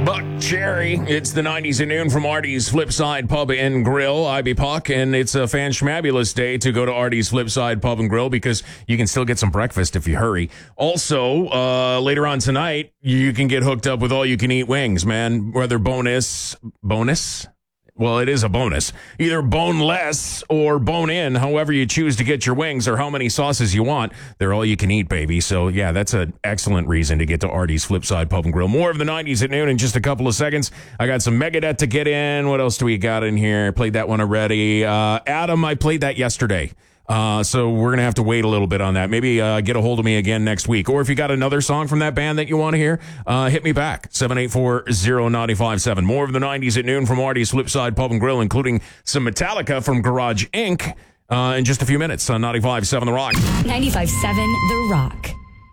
Buck Cherry. It's the 90s at noon from Artie's Flipside Pub and Grill. I be Puck, and it's a fan-schmabulous day to go to Artie's Flipside Pub and Grill because you can still get some breakfast if you hurry. Also, later on tonight, you can get hooked up with all-you-can-eat wings, man. Whether bonus? Well, it is a bonus. Either boneless or bone-in, however you choose to get your wings or how many sauces you want. They're all you can eat, baby. So, yeah, that's an excellent reason to get to Artie's Flipside Pub and Grill. More of the 90s at noon in just a couple of seconds. I got some Megadeth to get in. What else do we got in here? Played that one already. Adam, I played that yesterday. So we're going to have to wait a little bit on that. Maybe get a hold of me again next week. Or if you got another song from that band that you want to hear, hit me back. 784-0957. More of the 90s at noon from Artie's Flipside Pub and Grill, including some Metallica from Garage Inc. In just a few minutes on 95.7 The Rock. 95.7 The Rock.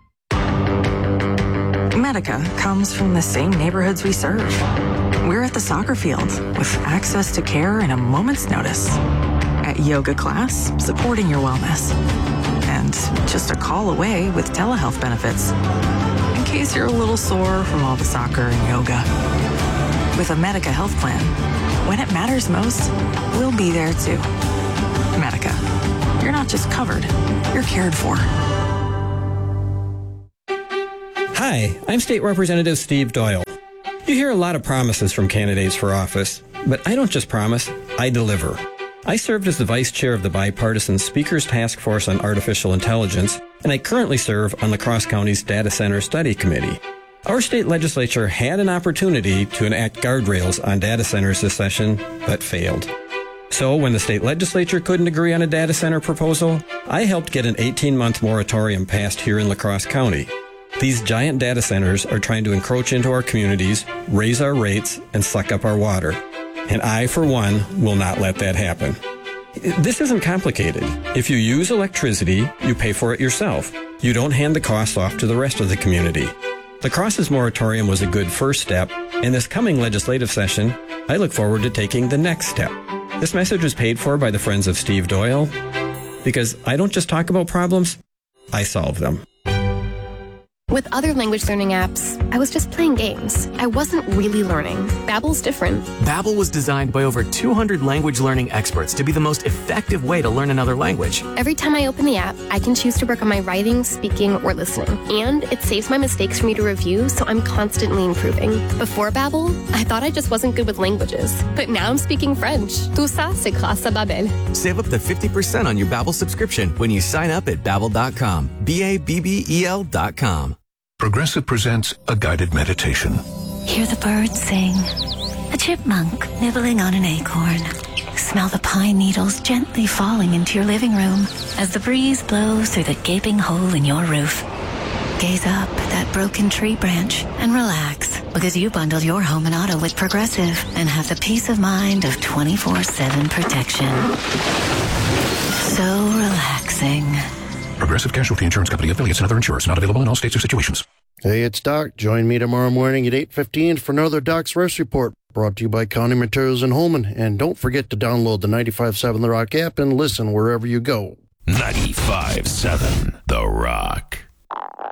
Medica comes from the same neighborhoods we serve. We're at the soccer field with access to care in a moment's notice. At yoga class, supporting your wellness. And just a call away with telehealth benefits. In case you're a little sore from all the soccer and yoga. With a Medica health plan, when it matters most, we'll be there too. Medica. You're not just covered, you're cared for. Hi, I'm State Representative Steve Doyle. You hear a lot of promises from candidates for office, but I don't just promise, I deliver. I served as the vice chair of the bipartisan Speakers Task Force on Artificial Intelligence, and I currently serve on La Crosse County's Data Center Study Committee. Our state legislature had an opportunity to enact guardrails on data centers this session, but failed. So when the state legislature couldn't agree on a data center proposal, I helped get an 18-month moratorium passed here in La Crosse County. These giant data centers are trying to encroach into our communities, raise our rates, and suck up our water. And I, for one, will not let that happen. This isn't complicated. If you use electricity, you pay for it yourself. You don't hand the costs off to the rest of the community. La Crosse's moratorium was a good first step, and this coming legislative session, I look forward to taking the next step. This message was paid for by the Friends of Steve Doyle, because I don't just talk about problems, I solve them. With other language learning apps, I was just playing games. I wasn't really learning. Babbel's different. Babbel was designed by over 200 language learning experts to be the most effective way to learn another language. Every time I open the app, I can choose to work on my writing, speaking, or listening. And it saves my mistakes for me to review, so I'm constantly improving. Before Babbel, I thought I just wasn't good with languages. But now I'm speaking French. Tout ça, c'est grâce à Babbel. Save up to 50% on your Babbel subscription when you sign up at Babbel.com. Babbel.com. Progressive presents a guided meditation. Hear the birds sing. A chipmunk nibbling on an acorn. Smell the pine needles gently falling into your living room as the breeze blows through the gaping hole in your roof. Gaze up at that broken tree branch and relax because you bundled your home and auto with Progressive and have the peace of mind of 24/7 protection. So relaxing. Progressive Casualty Insurance Company, affiliates, and other insurers. Not available in all states or situations. Hey, it's Doc. Join me tomorrow morning at 8:15 for another Doc's Rest Report, brought to you by County Materials in Holman. And don't forget to download the 95.7 The Rock app and listen wherever you go. 95.7 The Rock.